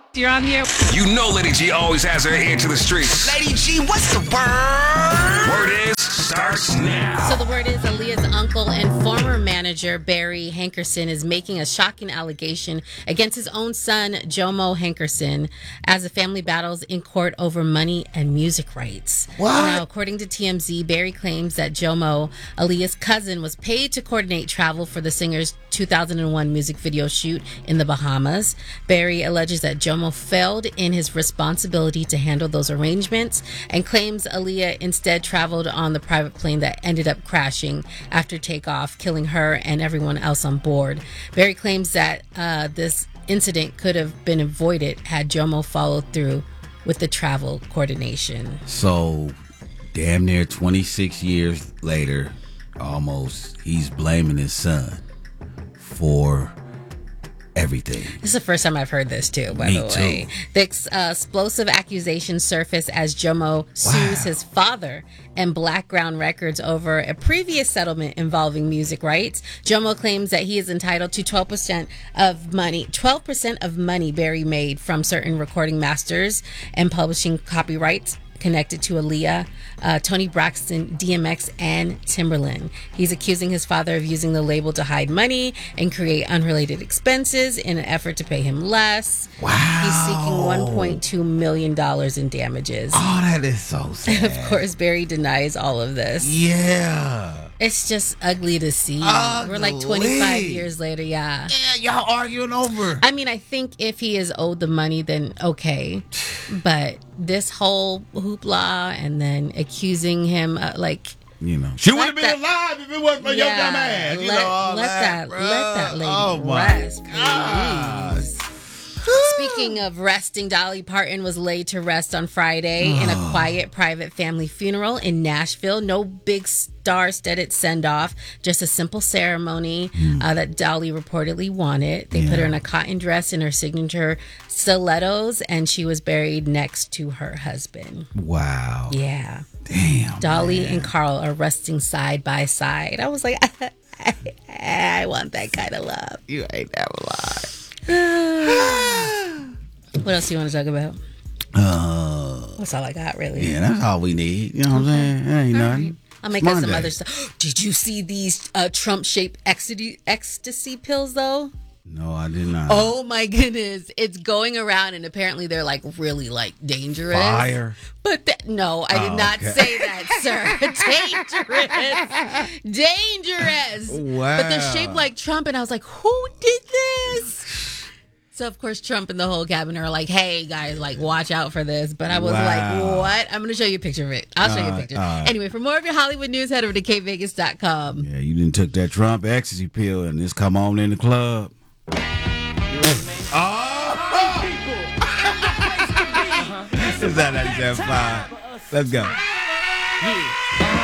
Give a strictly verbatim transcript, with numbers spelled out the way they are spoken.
You're on here. You know Lady G always has her ear to the streets. Lady G, what's the word? Word is, starts now. So the word is Aaliyah's uncle and former manager, Barry Hankerson, is making a shocking allegation against his own son, Jomo Hankerson, as the family battles in court over money and music rights. What? Now, according to T M Z, Barry claims that Jomo, Aaliyah's cousin, was paid to coordinate travel for the singer's two thousand one music video shoot in the Bahamas. Barry alleges that Jomo failed in his responsibility to handle those arrangements and claims Aaliyah instead traveled on the private plane that ended up crashing after takeoff, killing her and everyone else on board. Barry claims that uh, this incident could have been avoided had Jomo followed through with the travel coordination. So, damn near twenty-six years later, almost, he's blaming his son for everything. This is the first time I've heard this too, by Me the way. too. The uh, explosive accusations surface as Jomo sues Wow. his father and Blackground Records over a previous settlement involving music rights. Jomo claims that he is entitled to twelve percent of money, twelve percent of money Barry made from certain recording masters and publishing copyrights connected to Aaliyah, uh, Tony Braxton, D M X, and Timberland. He's accusing his father of using the label to hide money and create unrelated expenses in an effort to pay him less. Wow. He's seeking one point two million dollars in damages. Oh, that is so sad. Of course, Barry denies all of this. Yeah. It's just ugly to see. Ugly. We're like twenty-five years later, yeah. Yeah, y'all arguing over. I mean, I think if he is owed the money, then okay. But this whole hoopla and then accusing him, uh, like, You know, she would Let have been that- alive if it wasn't for your yeah, dumb ass. You let, know, all let that, bruh. let that lady oh my rest, God. please. Speaking of resting, Dolly Parton was laid to rest on Friday in a quiet, private family funeral in Nashville. No big star-studded send-off, just a simple ceremony uh, that Dolly reportedly wanted. They put her in a cotton dress in her signature stilettos, and she was buried next to her husband. Wow. Yeah. Damn. Dolly man. and Carl are resting side by side. I was like, I, I want that kind of love. You ain't never lied. What else do you want to talk about? Uh, That's all I got, really. yeah, that's all we need. You know what I'm saying? That ain't nothing. I'll make It's up some Monday. other stuff. Did you see these uh, Trump-shaped ecstasy, ecstasy pills, though? No, I did not. Oh, my goodness. It's going around, and apparently they're, like, really, like, dangerous. Fire. But th- no, I did Oh, not okay. say that, sir. Dangerous. Dangerous. Wow. But they're shaped like Trump, and I was like, who did this? So, of course, Trump and the whole cabinet are like, hey, guys, like, watch out for this. But I was Wow. like, what? I'm going to show you a picture of it. I'll show you a Uh, picture. uh. Anyway, for more of your Hollywood news, head over to k vegas dot com. Yeah, you didn't took that Trump ecstasy pill and this come on in the club. Oh! Is that ninety-seven point five? Let's go. Yeah.